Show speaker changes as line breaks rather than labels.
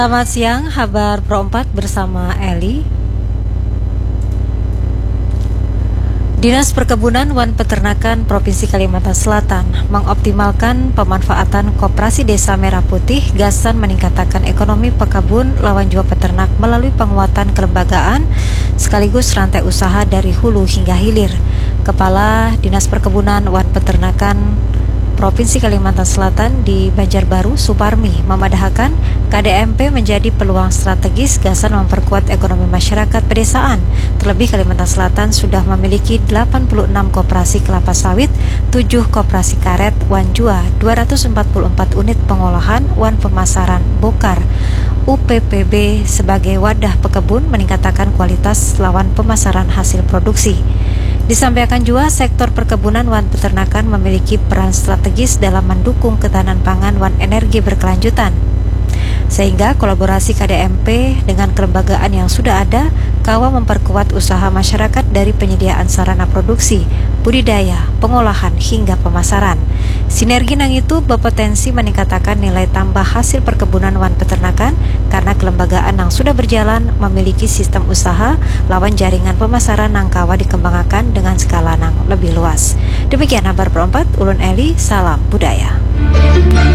Selamat siang, Habar Pro 4 bersama Eli. Dinas Perkebunan Wan Peternakan Provinsi Kalimantan Selatan mengoptimalkan pemanfaatan koperasi Desa Merah Putih Gasan meningkatkan ekonomi pekebun lawan jua peternak melalui penguatan kelembagaan sekaligus rantai usaha dari hulu hingga hilir. Kepala Dinas Perkebunan Wan Peternakan Provinsi Kalimantan Selatan di Banjarbaru, Suparmi, memadahkan KDMP menjadi peluang strategis Gasan memperkuat ekonomi masyarakat pedesaan. Terlebih Kalimantan Selatan sudah memiliki 86 koperasi kelapa sawit, 7 koperasi karet, wan jua, 244 unit pengolahan, wan pemasaran, bokar. UPPB sebagai wadah pekebun meningkatkan kualitas lawan pemasaran hasil produksi. Disampaikan juga sektor perkebunan wan peternakan memiliki peran strategis dalam mendukung ketahanan pangan wan energi berkelanjutan. Sehingga kolaborasi KDMP dengan kelembagaan yang sudah ada, kawa memperkuat usaha masyarakat dari penyediaan sarana produksi, budidaya, pengolahan hingga pemasaran. Sinergi nang itu berpotensi meningkatkan nilai tambah hasil perkebunan wan peternakan karena kelembagaan yang sudah berjalan memiliki sistem usaha lawan jaringan pemasaran nang kawa dikembangkan dengan skala nang lebih luas. Demikian Habar Pro 4, Ulun Eli, salam budaya.